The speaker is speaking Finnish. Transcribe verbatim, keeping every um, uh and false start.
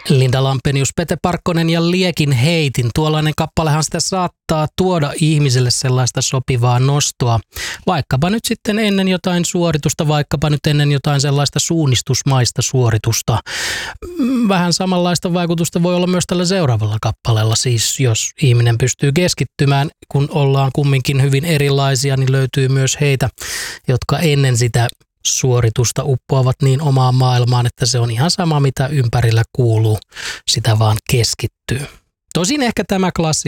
Linda Lampenius, Pete Parkkonen ja Liekin heitin. Tuollainen kappalehan sitä saattaa tuoda ihmiselle sellaista sopivaa nostoa. Vaikkapa nyt sitten ennen jotain suoritusta, vaikkapa nyt ennen jotain sellaista suunnistusmaista suoritusta. Vähän samanlaista vaikutusta voi olla myös tällä seuraavalla kappaleella. Siis jos ihminen pystyy keskittymään, kun ollaan kumminkin hyvin erilaisia, niin löytyy myös heitä, jotka ennen sitä suoritusta uppoavat niin omaan maailmaan, että se on ihan sama, mitä ympärillä kuuluu, sitä vaan keskittyy. Tosin ehkä tämä klassikko